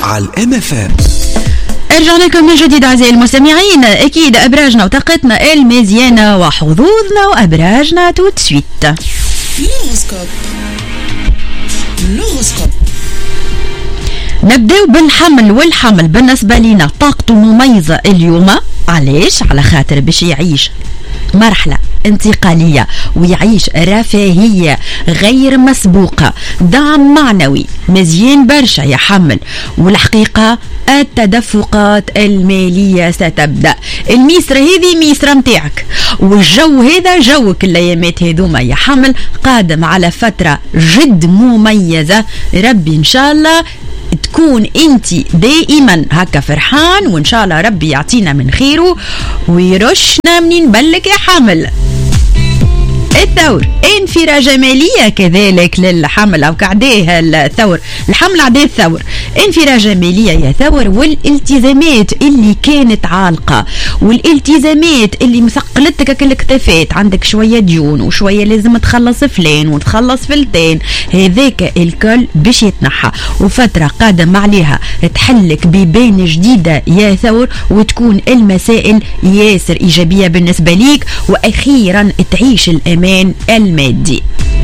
على الام اف ام. رجعنا لكم من جديد أعزائي المستمعين. أكيد أبراجنا وطاقتنا المزيانة وحظوظنا وأبراجنا توت سويت. لوغوسكوب نبداو بالحمل، والحمل بالنسبة لنا طاقته مميزة اليوم. علاش؟ على خاطر باش يعيش مرحلة انتقالية ويعيش رفاهية غير مسبوقة، دعم معنوي مزيان برشا يا حمل. والحقيقة التدفقات المالية ستبدأ. الميسرة هذه ميسرة متاعك، والجو هذا جوك الأيامات هذوما يا حمل، قادم على فترة جد مميزة. ربي إن شاء الله تكون انت دائما هكا فرحان، وان شاء الله ربي يعطينا من خيره ويرشنا منين بلك يا حمل. الثور انفراجة مالية كذلك للحمل أو كعديه الثور، الحمل عديه الثور. انفراجة مالية يا ثور، والالتزامات اللي كانت عالقة والالتزامات اللي مثقلتك كالكتفات، عندك شوية ديون وشوية لازم تخلص فلان وتخلص فلتين، هذاك الكل باش يتنحى، وفترة قادم عليها تحلك بيبان جديدة يا ثور، وتكون المسائل ياسر إيجابية بالنسبة ليك، وأخيرا تعيش الأمان المادي.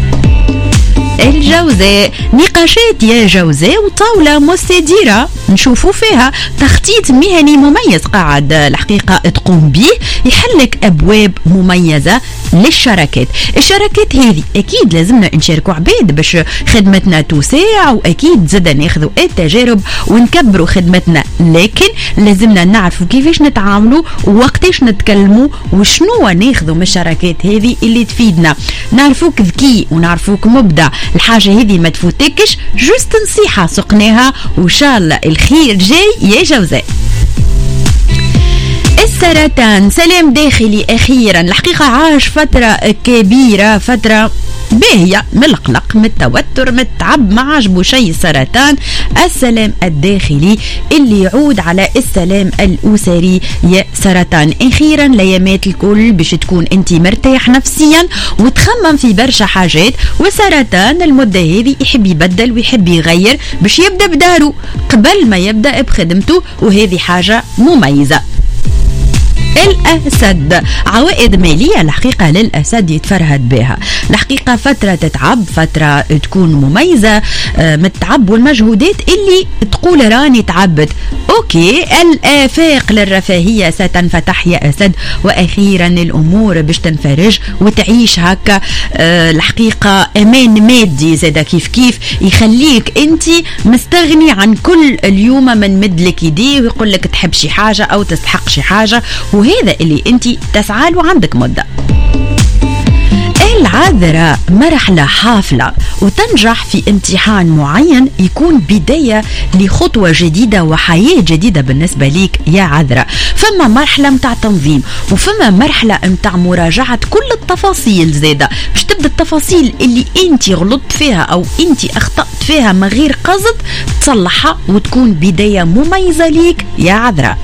الجوزاء نقاشات يا جوزاء وطاولة مستديرة نشوفوا فيها تخطيط مهني مميز قاعد الحقيقة تقوم به، يحلك أبواب مميزة للشراكات. الشراكات هذه أكيد لازمنا نشاركوا عباد باش خدمتنا توسع، وأكيد زدا ناخذوا التجارب ونكبروا خدمتنا، لكن لازمنا نعرفوا كيفاش نتعاملوا ووقتاش نتكلموا وشنو ناخذوا من الشراكات هذه اللي تفيدنا. نعرفوك ذكي ونعرفوك مبدع، الحاجة هذه ما تفوتكش، جوست نصيحة سقناها وإن شاء الله الخير جاي يا جوزاء. السرطان سلام داخلي أخيرا، الحقيقة عاش فترة كبيرة، فترة باهية من القلق من التوتر من التعب، ما عجبه شيء السرطان. السلام الداخلي اللي يعود على السلام الأسري يا سرطان. أخيرا ليامات الكل باش تكون انت مرتاح نفسيا وتخمم في برشا حاجات. وسرطان المدة هذه يحب يبدل ويحب يغير باش يبدأ بدارو قبل ما يبدأ بخدمته، وهذه حاجة مميزة. الأسد عوائد مالية الحقيقة للأسد يتفرهد بها، الحقيقة فترة تتعب، فترة تكون مميزة من التعب والمجهودات اللي تقول راني تعبت. أوكي، الآفاق للرفاهية ستنفتح يا أسد، وأخيرا الأمور باش تنفرج وتعيش هكا الحقيقة أمان مادي زادا كيف كيف يخليك أنت مستغني عن كل اليوم من مدلك يديه ويقول لك تحب شي حاجة أو تستحق شي حاجة، وهذا اللي انت تسعى له عندك مدة. العذراء مرحلة حافلة وتنجح في امتحان معين، يكون بداية لخطوة جديدة وحياة جديدة بالنسبة ليك يا عذراء. فما مرحلة متاع تنظيم، وفما مرحلة متاع مراجعة كل التفاصيل زادة، باش تبدأ التفاصيل اللي انت غلطت فيها او انت اخطأت فيها من غير قصد تصلحها، وتكون بداية مميزة ليك يا عذراء.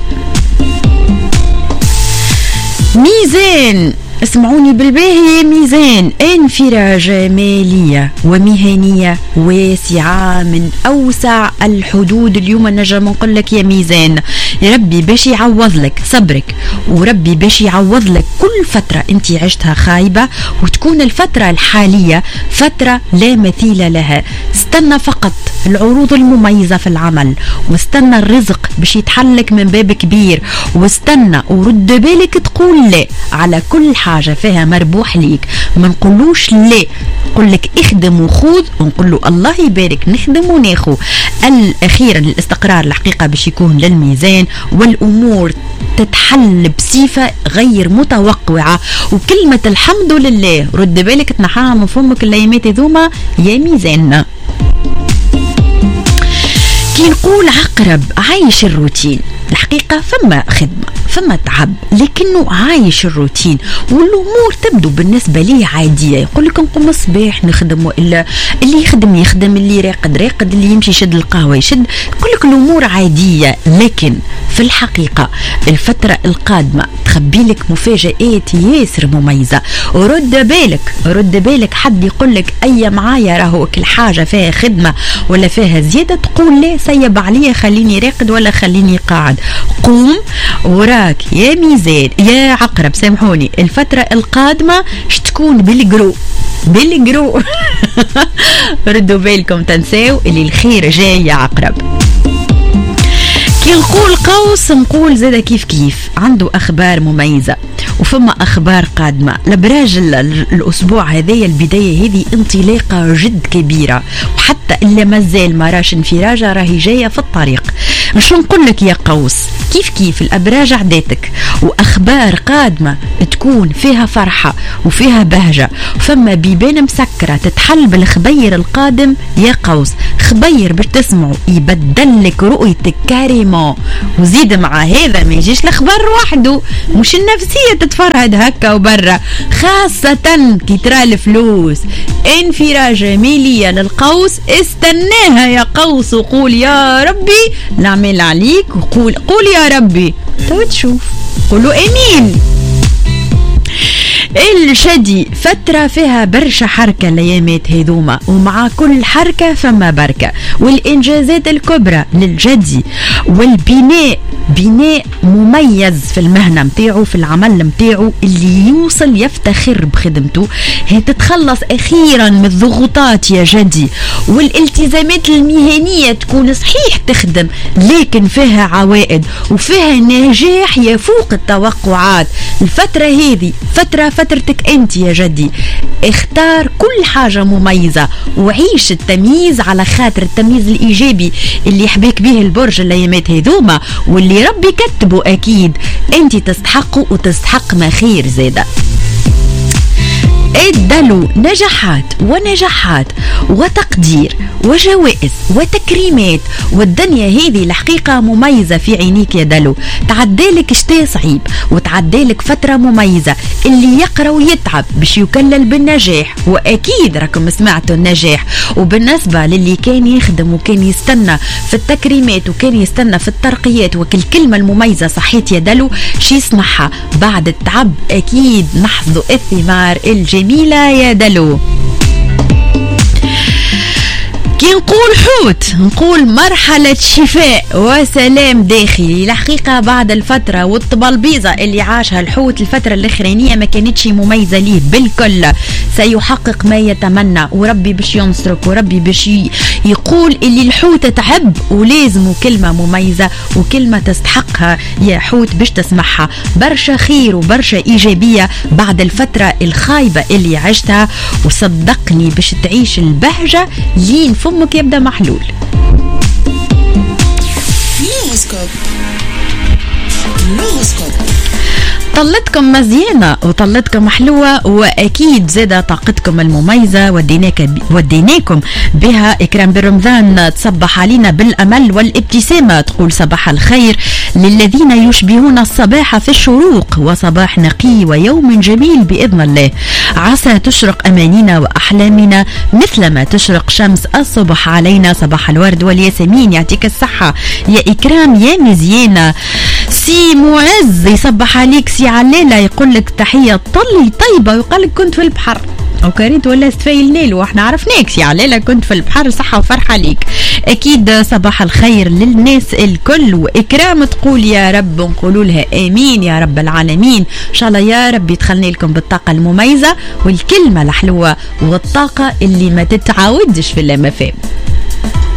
ميزان اسمعوني بالباهي، ميزان انفراجة مالية ومهنية واسعة من أوسع الحدود. اليوم نجم نقول لك يا ميزان، يا ربي باش يعوض لك صبرك، وربي باش يعوض لك كل فترة انت عشتها خايبة، وتكون الفترة الحالية فترة لا مثيل لها. استنى فقط العروض المميزة في العمل، واستنى الرزق باش يتحلك من باب كبير، واستنى ورد بالك تقول لا على كل حاجة فيها مربوح ليك. ما نقولوش لا، نقول لك اخدم وخوض، ونقول له الله يبارك نخدم وناخو. الأخيرا الاستقرار الحقيقة باش يكون للميزان، والأمور تتحل بصفة غير متوقعة، وكلمة الحمد لله رد بالك تنحاها من فمك الأيامات ذوما يا ميزان. كي نقول عقرب عايش الروتين، الحقيقة فما خدمة فما تعب، لكنه عايش الروتين والأمور تبدو بالنسبة لي عادية. يقول لك نقوم الصباح نخدم، وإلا اللي يخدم اللي راقد اللي يمشي يشد القهوة يشد، يقول لك الأمور عادية. لكن في الحقيقة الفترة القادمة تخبي لك مفاجآت ياسر مميزة. ورد بالك حد يقول لك أي معايا راهو كل حاجة فيها خدمة ولا فيها زيادة، تقول لا سيب عليا خليني راقد ولا خليني قاعد. قوم وراك يا ميزان يا عقرب، سامحوني الفترة القادمة تكون بالجرو ردوا بالكم تنساو اللي الخير جاي يا عقرب. كي نقول قوس نقول زاد كيف عنده أخبار مميزة وفما أخبار قادمة. الأبراج الأسبوع هذايا البداية هذه انطلاقة جد كبيرة، وحتى اللي مازال ما راش انفراجة راهي جاية في الطريق. مش نقول لك يا قوس كيف الأبراج عداتك وأخبار قادمة تكون فيها فرحة وفيها بهجة، فما بيبان مسكرة تتحل بالخبير القادم يا قوس. خبير باش تسمعوا يبدل لك رؤيتك كاريمون، وزيد مع هذا ما يجيش الخبر وحده، مش النفسية تتفرهد هكا وبرا، خاصة كي ترى الفلوس انفراجة مالية للقوس. استناها يا قوس وقول يا ربي نعمل عليك، وقول يا ربي تو تشوف، قولوا امين. الجدي فترة فيها برشا حركة الايامات هذوما، ومع كل حركة فما بركة، والانجازات الكبرى للجدي والبناء بناء مميز في المهنة متاعه في العمل متاعه اللي يوصل يفتخر بخدمته. تتخلص اخيرا من الضغوطات يا جدي، والالتزامات المهنية تكون صحيح تخدم لكن فيها عوائد وفيها نجاح يفوق التوقعات. الفترة هذه فترتك انت يا جدي، اختار كل حاجة مميزة وعيش التمييز على خاطر التمييز الايجابي اللي يحبك به البرج الايامات هذوما واللي ربي كتبه اكيد انت تستحقه وتستحق ما خير زاده. ادلوا نجاحات وتقدير وجوائز وتكريمات، والدنيا هذه الحقيقة مميزة في عينيك يا دلو. تعدالك شتاء صعيب وتعدالك فترة مميزة، اللي يقرأ ويتعب باش يكلل بالنجاح، وأكيد راكم سمعتوا النجاح. وبالنسبة للي كان يخدم وكان يستنى في التكريمات وكان يستنى في الترقيات وكل كلمة المميزة صحيت يا دلو شي يسمعها بعد التعب أكيد نحظوا الثمار الجميلة يا دلو. كي نقول حوت نقول مرحلة شفاء وسلام داخلي. الحقيقة بعد الفترة والطبلبيزة اللي عاشها الحوت الفترة الأخرانية ما كانتش مميزة ليه بالكل، سيحقق ما يتمنى وربي باش ينصرك وربي باش يقول اللي الحوت تعب ولازم كلمة مميزة وكلمة تستحقها يا حوت باش تسمعها. برشا خير وبرشا إيجابية بعد الفترة الخايبة اللي عشتها، وصدقني باش تعيش البهجة لين فمك يبدأ محلول. طلتكم مزيانة وطلتكم حلوة، وأكيد زادة طاقتكم المميزة وديناكم بها. إكرام برمضان تصبح علينا بالأمل والابتسامة، تقول صباح الخير للذين يشبهون الصباح في الشروق، وصباح نقي ويوم جميل بإذن الله. عسى تشرق أمانينا وأحلامنا مثلما تشرق شمس الصبح علينا. صباح الورد والياسمين، يعطيك الصحة يا إكرام يا مزيانة. سي معز يصبح عليك. سي علالة يقول لك تحية طيبة ويقول لك كنت في البحر او كريت ولا استفايلنا له واحنا عرفناك سي علالة كنت في البحر. صحة وفرحة ليك اكيد. صباح الخير للناس الكل. واكرام تقول يا رب نقولوا لها امين يا رب العالمين. ان شاء الله يا رب يدخلنا لكم بالطاقة المميزة والكلمة الحلوة والطاقة اللي ما تتعاودش في اللامفهوم.